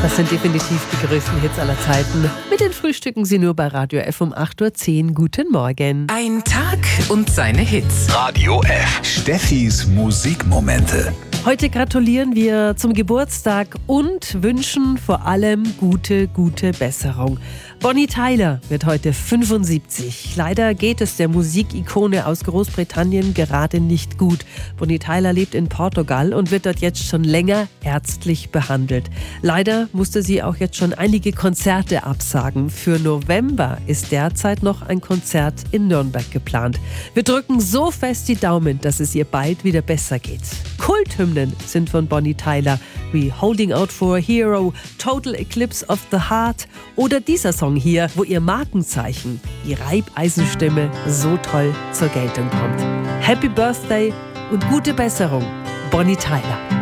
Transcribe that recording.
Das sind definitiv die größten Hits aller Zeiten. Mit den Frühstücken Sie nur bei Radio F um 8.10 Uhr. Guten Morgen. Ein Tag und seine Hits. Radio F. Steffis Musikmomente. Heute gratulieren wir zum Geburtstag und wünschen vor allem gute Besserung. Bonnie Tyler wird heute 75. Leider geht es der Musikikone aus Großbritannien gerade nicht gut. Bonnie Tyler lebt in Portugal und wird dort jetzt schon länger ärztlich behandelt. Leider musste sie auch jetzt schon einige Konzerte absagen. Für November ist derzeit noch ein Konzert in Nürnberg geplant. Wir drücken so fest die Daumen, dass es ihr bald wieder besser geht. Kulthymnen sind von Bonnie Tyler wie Holding Out for a Hero, Total Eclipse of the Heart oder dieser Song hier, wo ihr Markenzeichen, die Reibeisenstimme, so toll zur Geltung kommt. Happy Birthday und gute Besserung, Bonnie Tyler.